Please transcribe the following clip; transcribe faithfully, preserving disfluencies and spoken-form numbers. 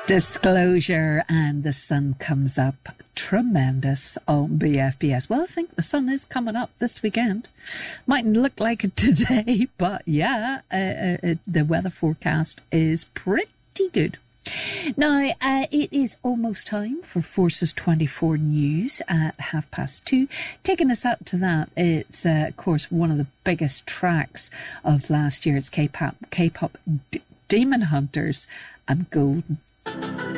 Disclosure and the sun comes up. Tremendous on B F B S. Well, I think the sun is coming up this weekend. Mightn't look like it today, but yeah, uh, uh, the weather forecast is pretty good. Now, uh, it is almost time for Forces twenty-four news at half past two. Taking us up to that, it's, uh, of course, one of the biggest tracks of last year. It's K-pop, K-pop D- Demon Hunters and Golden.